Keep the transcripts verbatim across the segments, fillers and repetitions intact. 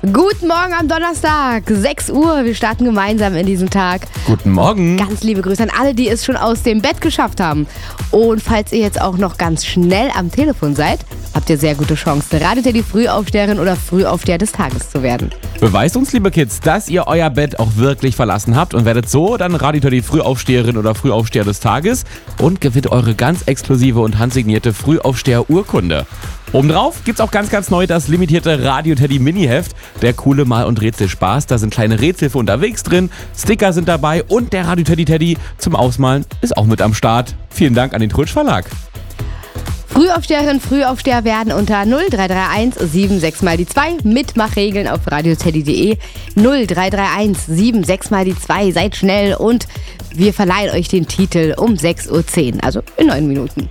Guten Morgen am Donnerstag, sechs Uhr. Wir starten gemeinsam in diesen Tag. Guten Morgen. Ganz liebe Grüße an alle, die es schon aus dem Bett geschafft haben. Und falls ihr jetzt auch noch ganz schnell am Telefon seid, habt ihr sehr gute Chancen, Radio Teddy Frühaufsteherin oder Frühaufsteher des Tages zu werden. Beweist uns, liebe Kids, dass ihr euer Bett auch wirklich verlassen habt und werdet so dann Radio Teddy Frühaufsteherin oder Frühaufsteher des Tages und gewinnt eure ganz exklusive und handsignierte Frühaufsteher-Urkunde. Obendrauf gibt's auch ganz, ganz neu das limitierte Radio Teddy Mini-Heft. Der coole Mal- und Rätselspaß. Da sind kleine Rätsel für unterwegs drin, Sticker sind dabei und der Radio Teddy Teddy zum Ausmalen ist auch mit am Start. Vielen Dank an den Trutsch Verlag. Frühaufsteherin, Frühaufsteher werden unter null drei drei eins sieben sechs mal die zwei. Mitmachregeln auf radioteddy punkt de. null drei drei eins sieben sechs mal die zwei. Seid schnell und wir verleihen euch den Titel um sechs Uhr zehn, also in neun Minuten.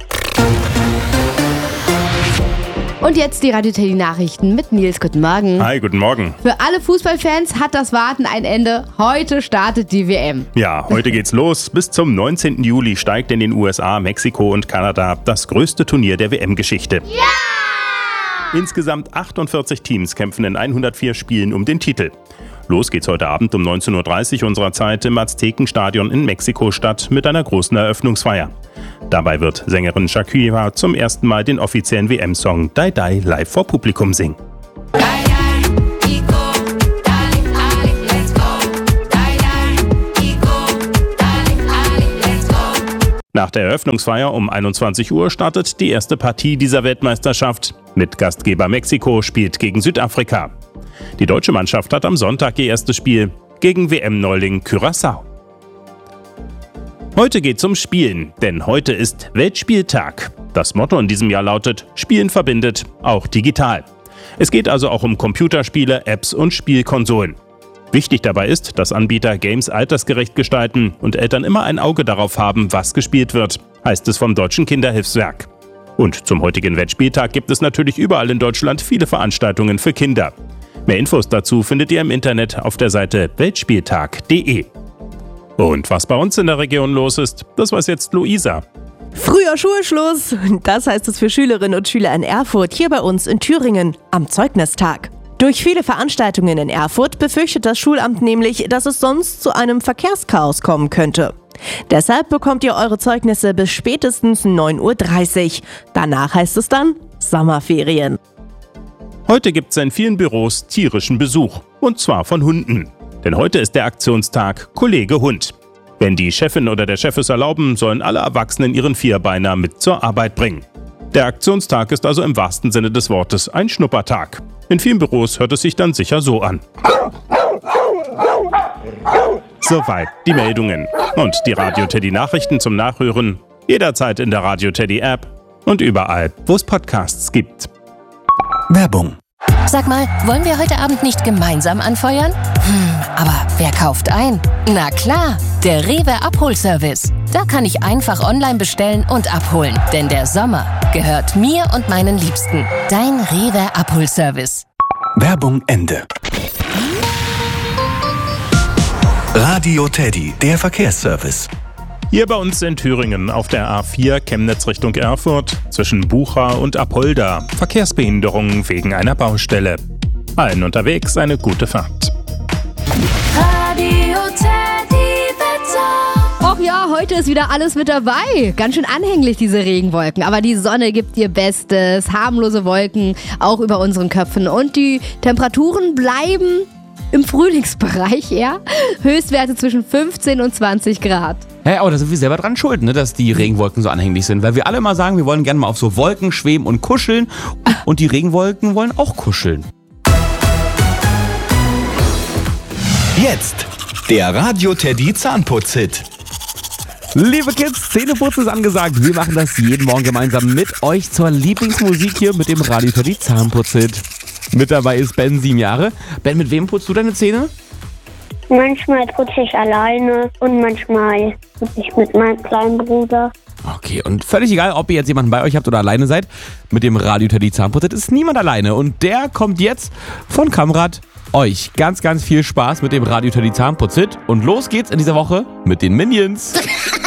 Und jetzt die Radio Teddy Nachrichten mit Nils. Guten Morgen. Hi, guten Morgen. Für alle Fußballfans hat das Warten ein Ende. Heute startet die W M. Ja, heute geht's los. Bis zum neunzehnten Juli steigt in den U S A, Mexiko und Kanada das größte Turnier der W M-Geschichte. Ja! Insgesamt achtundvierzig Teams kämpfen in hundertvier Spielen um den Titel. Los geht's heute Abend um neunzehn Uhr dreißig unserer Zeit im Aztekenstadion in Mexiko-Stadt mit einer großen Eröffnungsfeier. Dabei wird Sängerin Shakira zum ersten Mal den offiziellen W M-Song Die Die live vor Publikum singen. Nach der Eröffnungsfeier um einundzwanzig Uhr startet die erste Partie dieser Weltmeisterschaft. Mit Gastgeber Mexiko spielt gegen Südafrika. Die deutsche Mannschaft hat am Sonntag ihr erstes Spiel gegen W M-Neuling Curaçao. Heute geht's um Spielen, denn heute ist Weltspieltag. Das Motto in diesem Jahr lautet: Spielen verbindet, auch digital. Es geht also auch um Computerspiele, Apps und Spielkonsolen. Wichtig dabei ist, dass Anbieter Games altersgerecht gestalten und Eltern immer ein Auge darauf haben, was gespielt wird, heißt es vom Deutschen Kinderhilfswerk. Und zum heutigen Weltspieltag gibt es natürlich überall in Deutschland viele Veranstaltungen für Kinder. Mehr Infos dazu findet ihr im Internet auf der Seite weltspieltag punkt de. Und was bei uns in der Region los ist, das weiß jetzt Luisa. Früher Schulschluss, das heißt es für Schülerinnen und Schüler in Erfurt, hier bei uns in Thüringen, am Zeugnistag. Durch viele Veranstaltungen in Erfurt befürchtet das Schulamt nämlich, dass es sonst zu einem Verkehrschaos kommen könnte. Deshalb bekommt ihr eure Zeugnisse bis spätestens neun Uhr dreißig. Danach heißt es dann Sommerferien. Heute gibt es in vielen Büros tierischen Besuch, und zwar von Hunden. Denn heute ist der Aktionstag Kollege Hund. Wenn die Chefin oder der Chef es erlauben, sollen alle Erwachsenen ihren Vierbeiner mit zur Arbeit bringen. Der Aktionstag ist also im wahrsten Sinne des Wortes ein Schnuppertag. In vielen Büros hört es sich dann sicher so an. Soweit die Meldungen. Und die Radio Teddy Nachrichten zum Nachhören jederzeit in der Radio Teddy App und überall, wo es Podcasts gibt. Werbung. Sag mal, wollen wir heute Abend nicht gemeinsam anfeuern? Hm, aber wer kauft ein? Na klar, der Rewe Abholservice. Da kann ich einfach online bestellen und abholen. Denn der Sommer gehört mir und meinen Liebsten. Dein Rewe Abholservice. Werbung Ende. Radio Teddy, der Verkehrsservice. Hier bei uns in Thüringen auf der A vier Chemnitz Richtung Erfurt zwischen Bucha und Apolda Verkehrsbehinderungen wegen einer Baustelle. Allen unterwegs eine gute Fahrt. Radio Teddy Wetter. Och ja, heute ist wieder alles mit dabei. Ganz schön anhänglich, diese Regenwolken. Aber die Sonne gibt ihr Bestes. Harmlose Wolken auch über unseren Köpfen. Und die Temperaturen bleiben im Frühlingsbereich, ja? Höchstwerte zwischen fünfzehn und zwanzig Grad. Hä, aber da sind wir selber dran schuld, ne, dass die Regenwolken so anhänglich sind. Weil wir alle mal sagen, wir wollen gerne mal auf so Wolken schweben und kuscheln. Und die Regenwolken wollen auch kuscheln. Jetzt der Radio Teddy Zahnputz-Hit. Liebe Kids, Zähneputzen ist angesagt. Wir machen das jeden Morgen gemeinsam mit euch zur Lieblingsmusik hier mit dem Radio Teddy Zahnputz-Hit. Mit dabei ist Ben, sieben Jahre. Ben, mit wem putzt du deine Zähne? Manchmal putze ich alleine und manchmal putze ich mit meinem kleinen Bruder. Okay, und völlig egal, ob ihr jetzt jemanden bei euch habt oder alleine seid, mit dem Radio Teddy Zahnputz ist niemand alleine. Und der kommt jetzt von Kamrad. Euch ganz, ganz viel Spaß mit dem Radio Teddy Zahnputz und los geht's in dieser Woche mit den Minions.